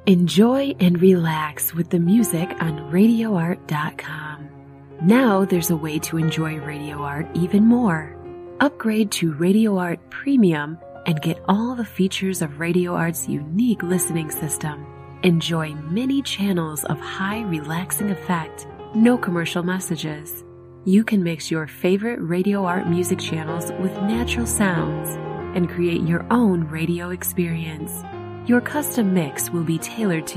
Enjoy and relax with the music on RadioArt.com. Now there's a way to enjoy Radio Art even more. Upgrade to Radio Art Premium and get all the features of Radio Art's unique listening system. Enjoy many channels of high relaxing effect, no commercial messages. You can mix your favorite Radio Art music channels with natural sounds and create your own radio experience. Your custom mix will be tailored to